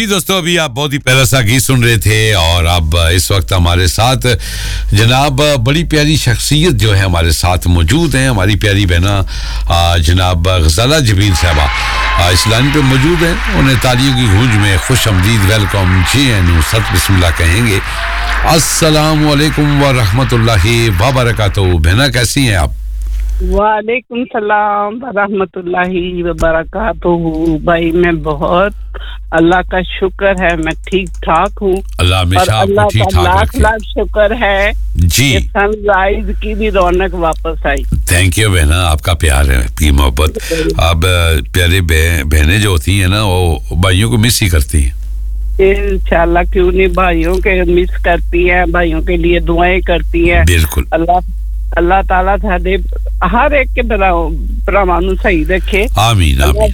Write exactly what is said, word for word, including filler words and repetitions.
दोस्तों अभी आप बहुत ही प्यारा सा गीत सुन रहे थे और अब इस वक्त हमारे साथ जनाब बड़ी प्यारी शख्सियत जो है हमारे साथ मौजूद हैं हमारी प्यारी बहना जनाब गज़ाला जबील साहबा इस लाइन पे मौजूद हैं उन्हें तालियों की गूंज में खुशामदीद वेलकम जी एन सत बिस्मिल्लाह कहेंगे अस्सलाम वालेकुम व रहमतुल्लाहि व बरकातहू बहना कैसी हैं आप वालेकुम सलाम व रहमतुल्लाहि व बरकातहू भाई मैं बहुत अल्लाह का शुक्र है मैं ठीक ठाक हूँ अल्लाह हमेशा आपको ठीक ठाक लाख रखे लाख शुक्र है जी सनराइज की भी रौनक वापस आई थैंक यू बहना आपका प्यार है आपकी मोहब्बत अब प्यारे बहनें जो होती हैं ना वो भाइयों को मिस ही करती हैं इंशाल्लाह क्यों नहीं भाइयों के मिस करती हैं भाइयों के लिए दुआएं करती हैं बिल्कुल अल्लाह अल्लाह ताला थाडे हर एक के भरावां नूं सही रखे आमीन आमीन